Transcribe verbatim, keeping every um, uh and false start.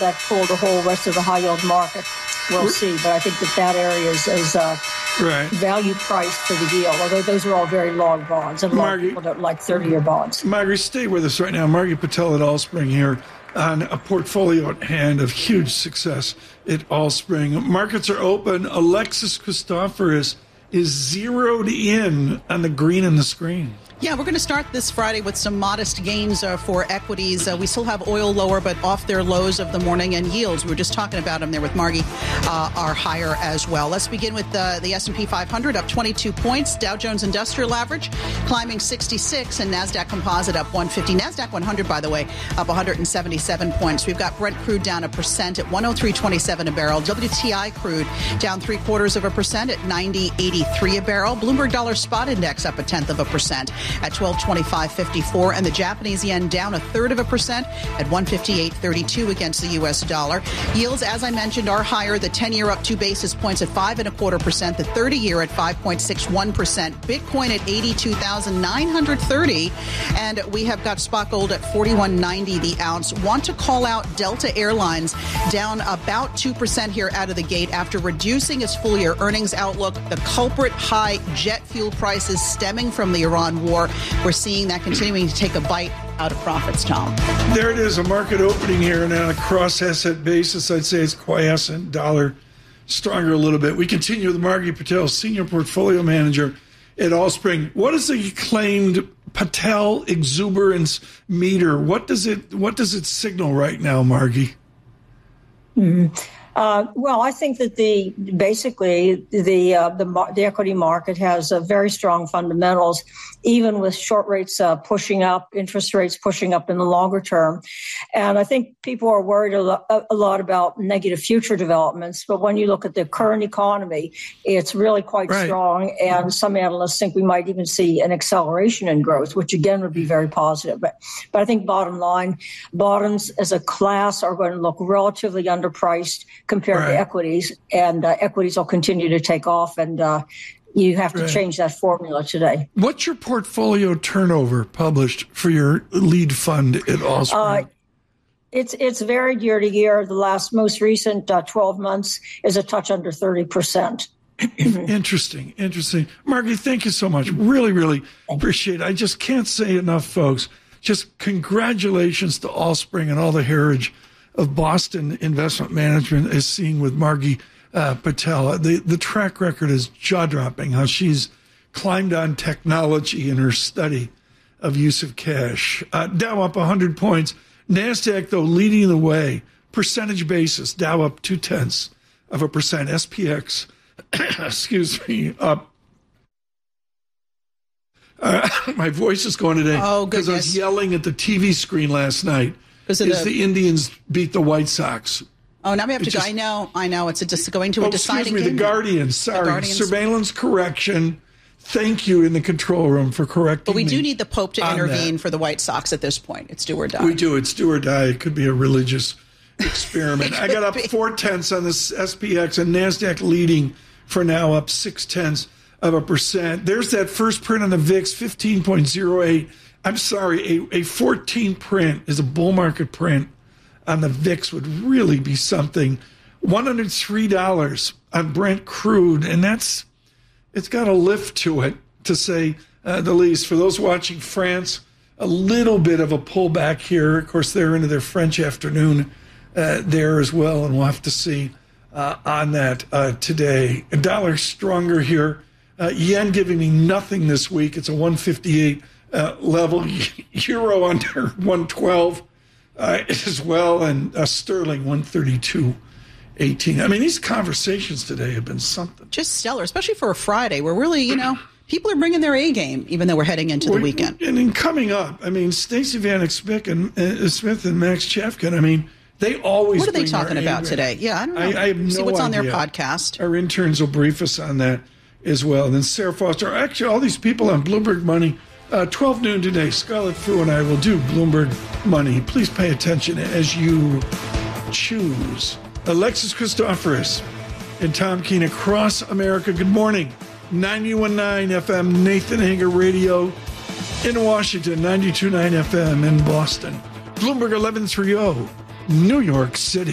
that pull the whole rest of the high yield market? We'll see. But I think that that area is, is uh, right. value priced for the yield, although those are all very long bonds, and a lot of people don't like thirty-year bonds. Margie, stay with us right now. Margie Patel at Allspring here on a portfolio at hand of huge success at Allspring. Markets are open. Alexis Christoforous is zeroed in on the green in the screen. Yeah, we're going to start this Friday with some modest gains uh, for equities. Uh, we still have oil lower, but off their lows of the morning, and yields, we were just talking about them there with Margie, uh, are higher as well. Let's begin with uh, the S and P five hundred up twenty-two points. Dow Jones Industrial Average climbing sixty-six, and NASDAQ Composite up one fifty. NASDAQ one hundred, by the way, up one hundred seventy-seven points. We've got Brent crude down a percent at one oh three twenty-seven a barrel. W T I crude down three quarters of a percent at ninety eighty-three a barrel. Bloomberg Dollar Spot Index up a tenth of a percent at twelve twenty-five fifty-four, and the Japanese yen down a third of a percent at one fifty-eight thirty-two against the U S dollar. Yields, as I mentioned, are higher. The ten-year up two basis points at five and a quarter percent. The thirty-year at five point six one percent. Bitcoin at eighty-two thousand nine hundred thirty, and we have got spot gold at forty-one ninety the ounce. Want to call out Delta Airlines down about two percent here out of the gate after reducing its full-year earnings outlook. The culprit, high jet fuel prices stemming from the Iran war. We're seeing that continuing to take a bite out of profits, Tom. There it is, a market opening here, and on a cross-asset basis, I'd say it's quiescent, dollar stronger a little bit. We continue with Margie Patel, Senior Portfolio Manager at Allspring. What is the claimed Patel exuberance meter? What does it What does it signal right now, Margie? Mm-hmm. Uh, well, I think that the basically the uh, the, the equity market has uh, very strong fundamentals, even with short rates uh, pushing up, interest rates pushing up in the longer term. And I think people are worried a, lo- a lot about negative future developments. But when you look at the current economy, it's really quite right. strong. And some analysts think we might even see an acceleration in growth, which again would be very positive. But, but I think bottom line, bottoms as a class are going to look relatively underpriced compared right. to equities, and uh, equities will continue to take off, and uh, you have to right. change that formula today. What's your portfolio turnover published for your lead fund at Allspring? Uh, it's it's varied year to year. The last most recent uh, twelve months is a touch under thirty percent. Interesting, interesting. Margie, thank you so much. Really, really appreciate it. I just can't say enough, folks. Just congratulations to Allspring and all the heritage of Boston Investment Management is seeing with Margie uh, Patel. The, the track record is jaw-dropping, how she's climbed on technology in her study of use of cash. Uh, Dow up one hundred points. NASDAQ, though, leading the way. Percentage basis, Dow up two-tenths of a percent. S P X, excuse me, up. Uh, my voice is going today oh, because I was yelling at the T V screen last night. Is the, the Indians beat the White Sox. Oh, now we have to just, go. I know, I know. It's a, just going to a oh, deciding excuse me, game. The Guardians. Sorry. The Guardians. Surveillance correction. Thank you in the control room for correcting But we me do need the Pope to intervene that. for the White Sox at this point. It's do or die. We do. It's do or die. It could be a religious experiment. I got up be. four tenths on this S P X, and NASDAQ leading for now, up six tenths of a percent. There's that first print on the V I X, fifteen point oh eight. I'm sorry, a, a fourteen print is a bull market print on the V I X would really be something. one hundred three dollars on Brent crude, and that's it's got a lift to it, to say uh, the least. For those watching France, a little bit of a pullback here. Of course, they're into their French afternoon uh, there as well, and we'll have to see uh, on that uh, today. A dollar stronger here. Uh, yen giving me nothing this week. It's a one fifty-eight uh, level. Euro under one twelve uh, as well, and uh, sterling one thirty-two eighteen. I mean, these conversations today have been something. Just stellar, especially for a Friday. We're really, you know, people are bringing their A game, even though we're heading into the we're, weekend. And in coming up, I mean, Stacey Vanek Smith and, uh, Smith and Max Chafkin, I mean, they always What are they bring talking their about A-game. today? Yeah, I don't know. I, I have no See what's idea. on their podcast. Our interns will brief us on that as well. And then Sarah Foster. Actually, all these people on Bloomberg Money, uh, twelve noon today, Scarlett Fu and I will do Bloomberg Money. Please pay attention as you choose. Alexis Christoforous and Tom Keene across America. Good morning. ninety-one point nine F M, Nathan Hager Radio in Washington, ninety-two point nine F M in Boston. Bloomberg eleven thirty, New York City.